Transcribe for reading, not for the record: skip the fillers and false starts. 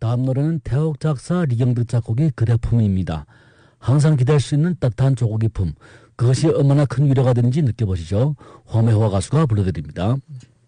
다음 노래는 태옥 작사, 리경득 작곡의 그대품입니다. 항상 기댈 수 있는 따뜻한 조국의 품. 그것이 얼마나 큰 위로가 되는지 느껴보시죠. 황매화 가수가 불러드립니다.